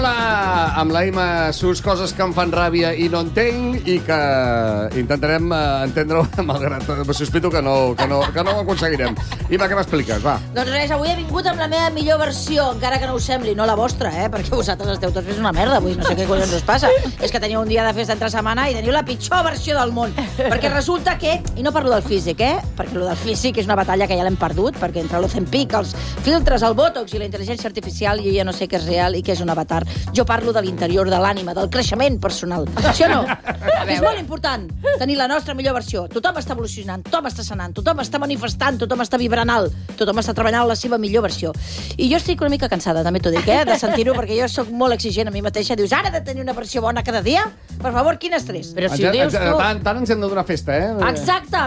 amb la Ima Sus, coses que em fan ràbia i no entenc i que intentarem entendre-ho, malgrat sospito que no ho aconseguirem. Ima, què m'expliques? Va. Doncs res, avui he vingut amb la meva millor versió, encara que no us sembli, no la vostra, perquè vosaltres esteu tots fent una merda avui, no sé què collons us passa. És que teniu un dia de festa entre setmana i teniu la pitjor versió del món. Perquè resulta que, i no parlo del físic, perquè el del físic és una batalla que ja l'hem perdut, perquè entre l'Ozempic, els filtres, el Botox i la intel·ligència artificial jo ja no sé què és real i què és un avatar. Jo parlo de l'interior de l'ànima, del creixement personal. Sí o no? És molt important tenir la nostra millor versió. Tothom està evolucionant, tothom està sanant, tothom està manifestant, tothom està vibrant alt, tothom està treballant la seva millor versió. I jo estic una mica cansada, també t'ho dic, de sentir-ho, perquè jo soc molt exigent a mi mateixa. Dius, ara he de tenir una versió bona cada dia? Per favor, quin estrès? Però si ho dius tu... Tant ens hem de donar festa, Exacte.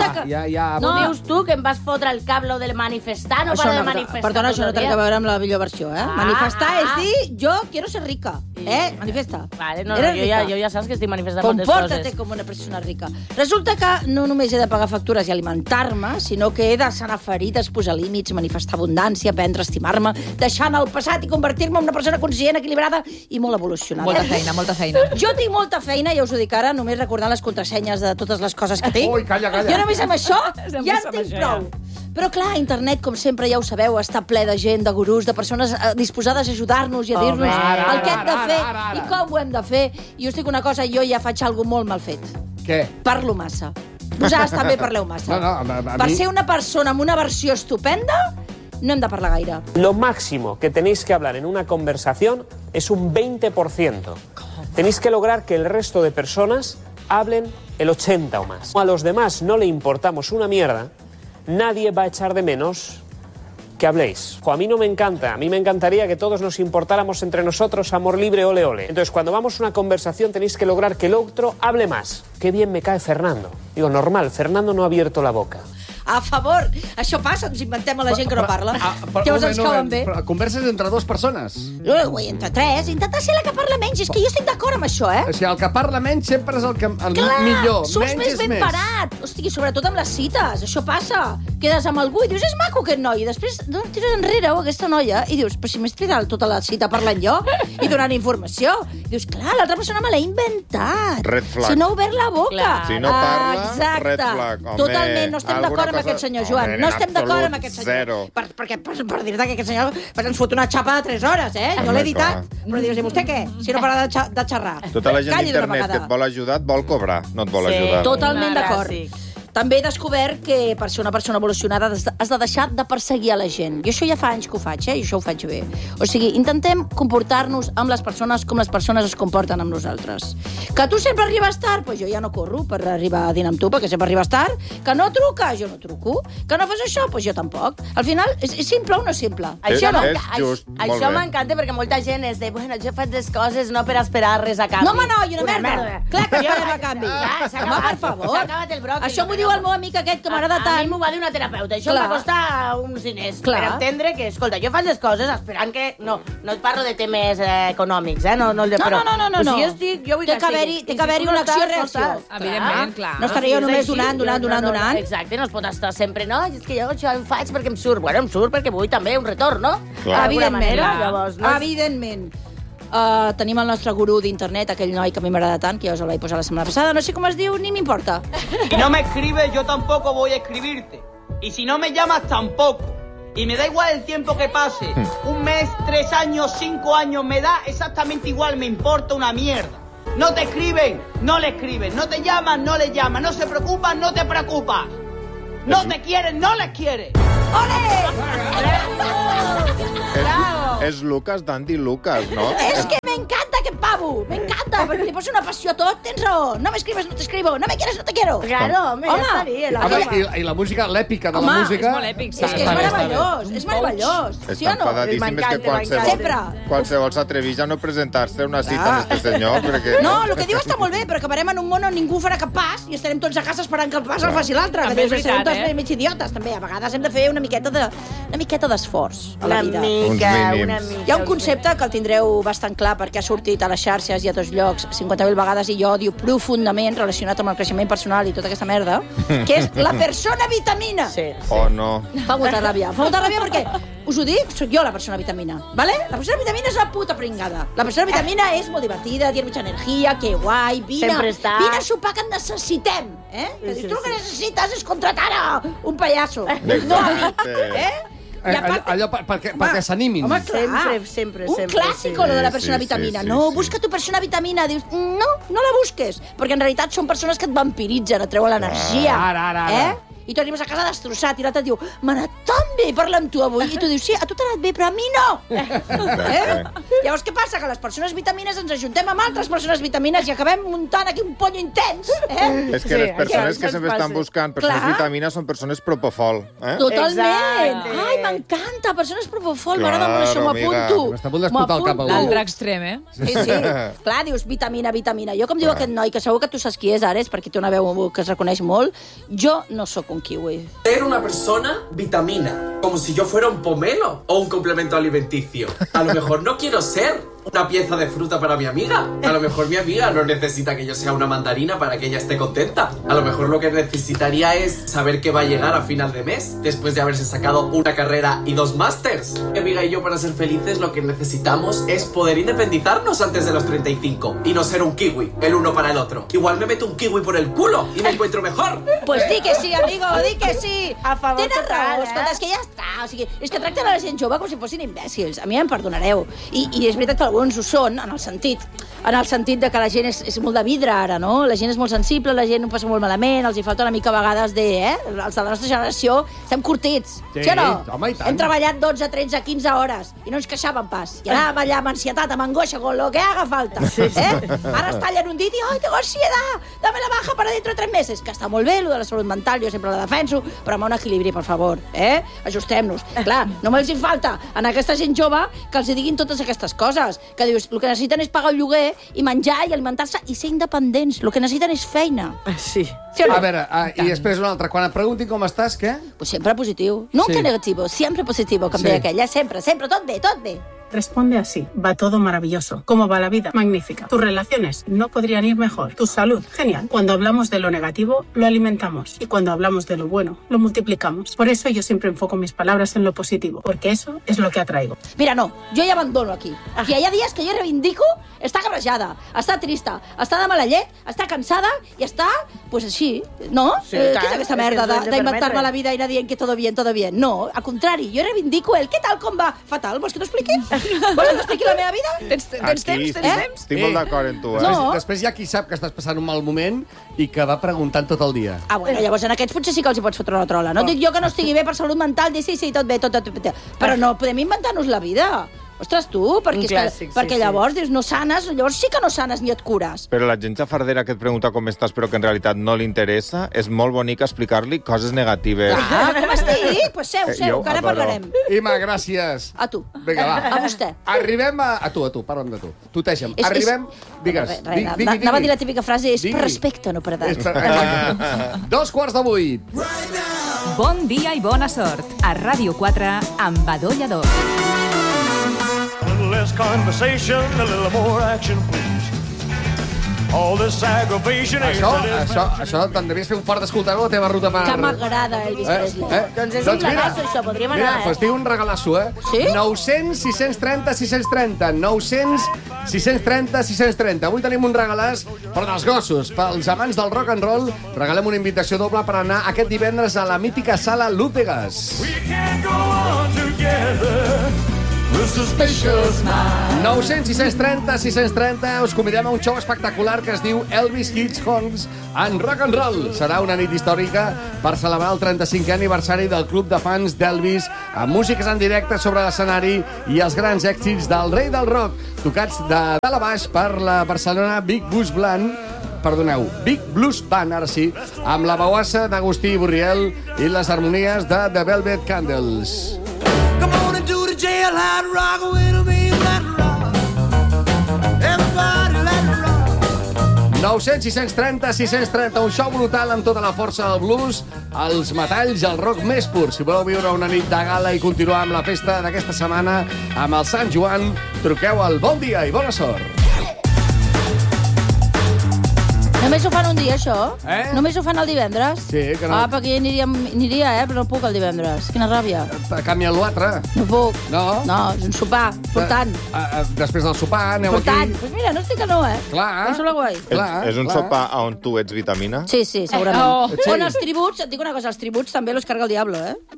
Ho dius tu, que em vas fotre el cable del manifestar, no para de manifestar. Perdona, això no té a veure amb la millor versió, Manifestar és dir, jo quiero ser rica, manifesta. Vale, no, jo ja saps que estic manifestant moltes coses. Compórtate com una persona rica. Resulta que no només he de pagar factures i alimentar-me, sinó que he de sanar ferides, posar límits, manifestar abundància, aprendre a estimar-me, deixar anar el passat i convertir-me en una persona conscient, equilibrada i molt evolucionada. Molta feina. Jo tinc molta feina, ja us ho dic ara, només recordant les contrasenyes de totes les coses que tinc. Ui, calla. Jo només amb això ja en tinc prou. Però clar, internet, com sempre ja ho sabeu, està ple de gent, de gurús, de persones disposades a ajudar-nos i a dir-nos el que hem de fer i com ho hem de fer. I us dic una cosa, jo ja faig alguna molt mal fet. Què? Parlo massa. Vosaltres també parleu massa. Per ser una persona amb una versió estupenda, no hem de parlar gaire. Lo máximo que tenéis que hablar en una conversación es un 20%. Tenéis que lograr que el resto de personas hablen el 80% o más. A los demás no le importamos una mierda, nadie va a echar de menos que habléis. A mí no me encanta, a mí me encantaría que todos nos importáramos entre nosotros, amor libre, ole, ole. Entonces, cuando vamos a una conversación tenéis que lograr que el otro hable más. Qué bien me cae Fernando. Digo, normal, Fernando no ha abierto la boca. A favor, això passa, ens inventem a la gent que no parla. Llavors ens cauen bé. Però converses entre dues persones. Entre tres, intenta ser la que parla menys. És que jo estic d'acord amb això, O sigui, el que parla menys sempre és el millor. Surts més ben parat. Hosti, sobretot amb les cites, això passa. Quedes amb algú i dius, és maco aquest noi. I després tires enrere aquesta noia i dius, però si m'he triat tota la cita parlant jo i donant informació. I dius, clar, l'altra persona me l'ha inventat. Red flag. Si no ha obert la boca. Si no parla, red flag. Totalment, no estem d'acord amb aquest senyor, Joan. No estem d'acord amb aquest senyor. Zero. Per dir-te que aquest senyor ens fot una xapa de 3 hores, Jo l'he editat. Però dius, i vostè què? Si no para de xerrar. Tota la gent d'internet que et vol ajudar et vol cobrar, no et vol ajudar. Totalment d'acord. També he descobert que per ser una persona evolucionada has de deixar de perseguir a la gent. Jo això ja fa anys que ho faig, i això ho faig bé. O sigui, intentem comportar-nos amb les persones com les persones es comporten amb nosaltres. Que tu sempre arribes tard, doncs jo ja no corro per arribar a dinar amb tu, perquè sempre arribes tard. Que no truques, jo no truco. Que no fas això, doncs jo tampoc. Al final, és simple o no simple? Això m'encanta perquè molta gent és de, bueno, jo faig les coses no per esperar res a canvi. No, home, no, i una merda. Clar que esperem a canvi. Home, per favor. S'ha acabat el bròquil. Això m'ho diu el meu amic aquest que m'agrada tant. A mi m'ho va dir una terapeuta. Això em va costar uns diners. Per entendre que, escolta, jo faig les coses esperant que... No et parlo de temes econòmics, No. No. Jo vull que té que haver-hi una acció-reacció. Evidentment, clar. No estaré jo només donant. Exacte, no es pot estar sempre, no? És que jo això ho faig perquè em surt. Bueno, em surt perquè vull també un retorn, no? Evidentment. Tenim el nostre gurú d'internet, aquell noi que a mi m'agrada tant, que ja us el vaig posar la setmana passada, no sé com es diu, ni m'importa. Si no me escribes, yo tampoco voy a escribirte. Y si no me llamas, tampoco. Y me da igual el tiempo que pase. 1 mes, 3 años, 5 años, me da exactamente igual, me importa una mierda. No te escriben, no le escriben. No te llaman, no le llaman. No se preocupan, no te preocupas. No te quieren, no les quieres. És Lucas, Dandy Lucas, no? És que m'encanta aquest pavo, m'encanta, perquè li poso una passió a tot, tens raó, no m'escribes, no t'escribo, no me quieres, no te quiero. Claro, home, ja estaria. I la música, l'èpica de la música... És molt èpic, sí. És que és meravellós, sí o no? Enfadadíssim, és que qualsevol s'atreveix a no presentar-se una cita amb este senyor, perquè... No, el que diu està molt bé, però acabarem en un món on ningú farà cap pas i estarem tots a casa esperant que el pas el faci l'altre, que serem tots mig idiotes, també. A vegades hem de fer una miqueta d'esforç a la vida. Hi ha un concepte que el tindreu bastant clar perquè ha sortit a les xarxes i a tots llocs 50.000 vegades i jo odio profundament relacionat amb el creixement personal i tota aquesta merda, que és la persona vitamina. Oh, no. Fa molta ràbia perquè us ho dic, sóc jo la persona vitamina, ¿vale? La persona vitamina és la puta pringada. La persona vitamina és molt divertida, tiene mucha energia, que guai, vine a sopar que et necessitem, Que dius, tu el que necessites és contratar un pallasso, no a mi, Allò perquè s'animin. Home, sempre. Un clàssico, lo de la persona vitamina. No, busca tu persona vitamina. Dius, no la busques, perquè en realitat són persones que et vampiritzen, et treuen l'energia. Ara. I tu arribes a casa destrossat i l'altre et diu, m'ha anat tan bé parlar amb tu avui. I tu dius, sí, a tu t'ha anat bé, però a mi no. Llavors, què passa? Que les persones vitamines ens ajuntem amb altres persones vitamines i acabem muntant aquí un pollo intens. És que les persones que sempre estan buscant persones vitamines són persones propofol. Totalment. Ai, m'encanta, persones propofol. M'agrada molt això, m'apunto. M'està a punt d'explotar el cap a algú. L'altre extrem, Sí. Clar, dius, vitamina. Jo, com diu aquest noi, que segur que tu saps qui és, ara, és perquè té una veu que es reconeix molt, jo no sóc un kiwi. Ser una persona vitamina, como si yo fuera un pomelo o un complemento alimenticio. A lo mejor no quiero ser una pieza de fruta para mi amiga. A lo mejor mi amiga no necesita que yo sea una mandarina para que ella esté contenta. A lo mejor lo que necesitaría es saber que va a llegar a final de mes, después de haberse sacado una carrera y 2 másters. Mi amiga y yo, para ser felices, lo que necesitamos es poder independizarnos antes de los 35 y no ser un kiwi, el uno para el otro. Igual me meto un kiwi por el culo y me encuentro mejor. Pues di que sí, amigo, di que sí. A favor Tens total, raó, escolta, és que ja està. O sigui, és que tracten a la gent jove com si fossin imbècils. A mi em perdonareu. I és veritat que alguns ho són, en el sentit de que la gent és molt de vidre ara, no? La gent és molt sensible, la gent ho passa molt malament, els hi falta una mica a vegades els de la nostra generació estem curtits, sí o no? Home, i tant. Hem treballat 12, 13, 15 hores i no ens queixàvem pas. I anàvem allà amb ansietat, amb angoixa, con lo que haga falta. Ara es tallen un dit i, tengo ansiedad, dame la baja para dentro de 3 mesos. Que està molt bé, lo de la salut mental, jo sempre la defenso, però amb un equilibri, per favor, ajustem-nos. Clar, només els falta a aquesta gent jove que els diguin totes aquestes coses, que dius, el que necessiten és pagar el lloguer i menjar i alimentar-se i ser independents. El que necessiten és feina. Sí. ¿Sí o no? A veure, i després una altra. Quan et preguntin com estàs, què? Pues sempre positiu. Nunca negativo, siempre positivo, com deia aquella. Sempre, tot bé, tot bé. Responde así: va todo maravilloso. ¿Cómo va la vida? Magnífica. Tus relaciones no podrían ir mejor. Tu salud, genial. Cuando hablamos de lo negativo, lo alimentamos. Y cuando hablamos de lo bueno, lo multiplicamos. Por eso yo siempre enfoco mis palabras en lo positivo, porque eso es lo que atraigo. Mira, no, jo ja abandono aquí. Que hi ha dies que jo reivindico estar cabrejada, estar trista, estar de mala llet, estar cansada i estar, pues així, no? Sí, Què és aquesta merda d'inventar-me la vida i anar dient que todo bien, todo bien? No, al contrari, jo reivindico el què tal, com va? Fatal, vols que t'ho expliqui? Vols que t'expliqui la meva vida? Tens temps? Estic molt d'acord amb tu, Després hi ha qui sap que estàs passant un mal moment i que va preguntant tot el dia. Bueno, llavors en aquests potser sí que els hi pots fotre una trola. No dic jo que no estigui bé per salut mental, dir sí, tot bé, tot. Però no podem inventar-nos la vida. Ostres, tu, perquè llavors dius, no sanes, llavors sí que no sanes ni et cures. Però la gent xafardera que et pregunta com estàs però que en realitat no li interessa, és molt bonic explicar-li coses negatives. Com estic? Pues seu, que ara parlarem. Ima, gràcies. A tu. Vinga, va. A vostè. Arribem a... A tu, parla'm de tu. Tuteixa'm. Arribem... Digues. Anava a dir la típica frase, és per respecte, no per edat. 7:45. Bon dia i bona sort. A Ràdio 4 amb Badolla d'Or. Less conversation, a little more action, please. All this aggravation is... Això te'n devies fer un fort d'escoltar la teva ruta per... Que m'agrada, Elvis Presley. Doncs és un regalasso, això, podríem anar, Doncs tinc un regalasso, Sí? 900 630 630. 900 630 630. Avui tenim un regalàs per als gossos, pels amants del rock and roll. Regalem una invitació doble per anar aquest divendres a la mítica sala Lútegas. We can't go on together. 900 630 630. Us convidem a un show espectacular que es diu Elvis Hits Songs and Rock and Roll. Serà una nit històrica per celebrar el 35è aniversari del club de fans d'Elvis, amb músiques en directe sobre l'escenari i els grans èxits del rei del rock, tocats de dalt a baix per la Barcelona Big Blues Band, ara sí, amb la veuassa d'Agustí Borriel i les harmonies de The Velvet Candles. 900 630 630, un show brutal amb tota la força del blues, els metalls i el rock més pur. Si voleu viure una nit de gala i continuar amb la festa d'aquesta setmana amb el Sant Joan, truqueu al Bon Dia i Bona Sort. Només ho fan un dia, això? Només ho fan el divendres? Sí, que no. Perquè aniria, però no puc el divendres. Quina ràbia. Canvia l'altre. No puc. No? No, és un sopar, portant. Després del sopar, aneu portant. aquí... Pues mira, no estic que no, Clar. Em sembla guai. És un sopar on tu ets vitamina? Sí, segurament. On els tributs, et dic una cosa, els tributs també los carga el diablo,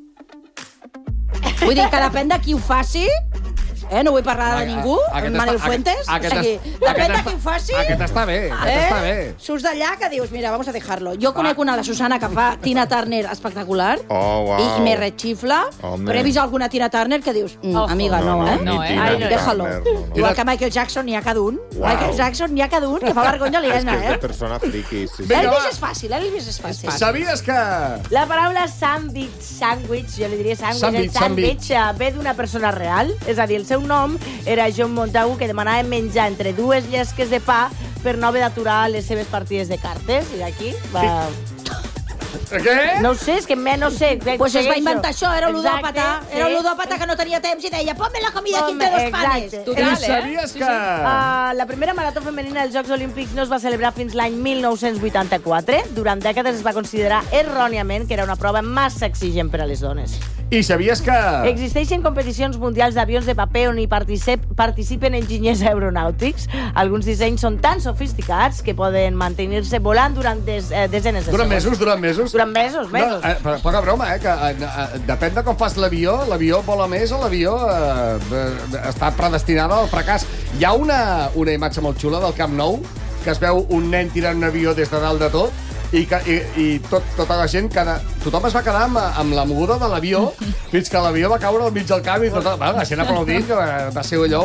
Vull dir que depèn de qui ho faci... No vull parlar de ningú, Manel Fuentes. Depèn de qui ho faci. Aquest està bé, Surts d'allà que dius, mira, vamos a dejarlo. Jo conec una, la Susana, que fa Tina Turner espectacular. I me rechifla. Però he vist alguna Tina Turner que dius, amiga, déjalo. Igual que Michael Jackson n'hi ha cada un. Michael Jackson n'hi ha cada un, que fa vergonya aliena, És que és persona friqui. Elvis és fàcil, Sabies que... La paraula sandwich, jo li diria sandwich, ve d'una persona real, és a dir, el seu nom era John Montagu, que demanava menjar entre dues llesques de pa per no haver d'aturar les seves partides de cartes. I d'aquí va... Què? No ho sé, és que no sé. Pues es va inventar això, era un ludòpata. Era un ludòpata que no tenia temps i deia, ponme la comida aquí entre dos panes. I sabies que... La primera marató femenina dels Jocs Olímpics no es va celebrar fins l'any 1984. Durant dècades es va considerar erròniament que era una prova massa exigent per a les dones. I sabies que... Existeixen competicions mundials d'avions de paper on hi participen enginyers aeronàutics. Alguns dissenys són tan sofisticats que poden mantenir-se volant durant desenes de segons. Durant mesos? Durant mesos. Però poca broma, que depèn de com fas l'avió vola més o l'avió està predestinada al fracàs. Hi ha una imatge molt xula del Camp Nou que es veu un nen tirant un avió des de dalt de tot i tota la gent, tothom es va quedar amb la moguda de l'avió fins que l'avió va caure al mig del camp i la gent aplaudint, que va ser allò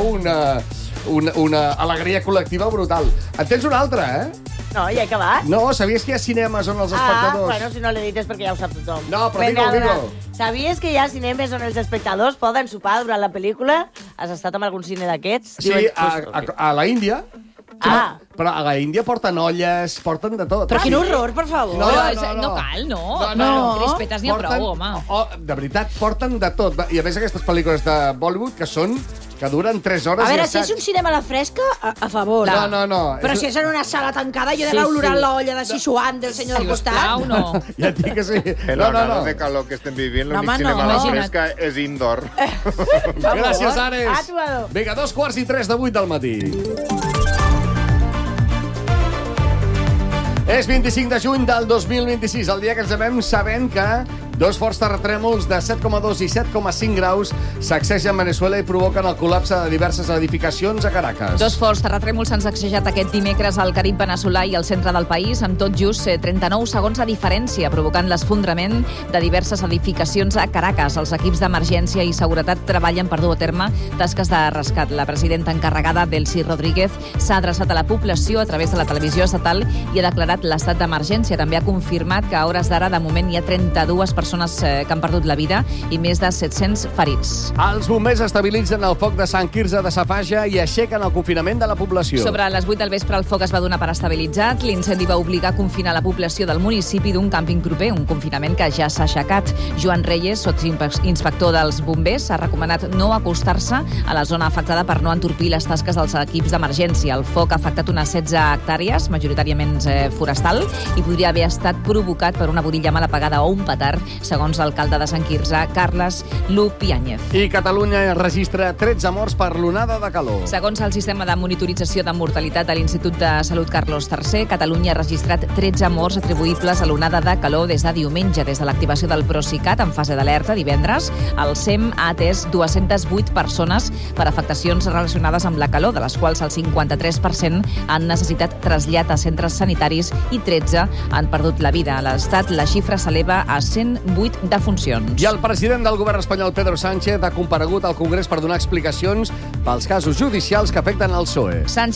una alegria col·lectiva brutal. En tens una altra, No, ja he acabat. No, sabies que hi ha cinemes on els espectadors... Bueno, si no l'he dit és perquè ja ho sap tothom. No, però digue-ho. Sabies que hi ha cinemes on els espectadors poden sopar durant la pel·lícula? Has estat en algun cine d'aquests? Sí, a la Índia. Però a la Índia porten olles, porten de tot. Però quin horror, per favor. No cal, no. Crispetes n'hi ha prou, home. De veritat, porten de tot. I a més aquestes pel·lícules de Bollywood que duren 3 hores... A veure, si és un cinema a la fresca, a favor. No. Però si és en una sala tancada, jo he d'anar olorant l'olla de Sichuan del senyor del costat. No. Ja et dic que sí. El horado de calor que estem vivint, l'únic cinema a la fresca és indoor. Gràcies, Ares. A tu, Ado. Vinga, 2:45 del matí. És 25 de juny del 2026, el dia que ens devem sabent que dos forts terratrèmols de 7,2 i 7,5 graus sacsegen Venezuela i provoquen el col·lapse de diverses edificacions a Caracas. Dos forts terratrèmols s'han sacsejat aquest dimecres al Carib veneçolà i al centre del país, amb tot just 39 segons de diferència, provocant l'esfondrament de diverses edificacions a Caracas. Els equips d'emergència i seguretat treballen per dur a terme tasques de rescat. La presidenta encarregada, Delcy Rodríguez, s'ha adreçat a la població a través de la televisió estatal i ha declarat l'estat d'emergència. També ha confirmat que a hores d'ara, de moment, hi ha 32 persones que han perdut la vida i més de 700 ferits. Els bombers estabilitzen el foc de Sant Quirze de Safaja i aixequen el confinament de la població. Sobre les 8 del vespre el foc es va donar per estabilitzat. L'incendi va obligar a confinar la població del municipi d'un càmping proper, un confinament que ja s'ha aixecat. Joan Reyes, sotsinspector dels bombers, ha recomanat no acostar-se a la zona afectada per no entorpir les tasques dels equips d'emergència. El foc ha afectat unes 16 hectàrees, majoritàriament forestal, i podria haver estat provocat per una burilla mal apagada o un petard, segons l'alcalde de Sant Quirze, Carles Lupiáñez. I Catalunya registra 13 morts per l'onada de calor. Segons el sistema de monitorització de mortalitat de l'Institut de Salut Carlos III, Catalunya ha registrat 13 morts atribuïbles a l'onada de calor des de diumenge. Des de l'activació del Procicat en fase d'alerta divendres, el SEM ha atès 208 persones per afectacions relacionades amb la calor, de les quals el 53% han necessitat trasllat a centres sanitaris i 13 han perdut la vida. A l'Estat, la xifra s'eleva a 108 defuncions. I el president del govern espanyol, Pedro Sánchez, ha comparegut al Congrés per donar explicacions pels casos judicials que afecten el PSOE. Sánchez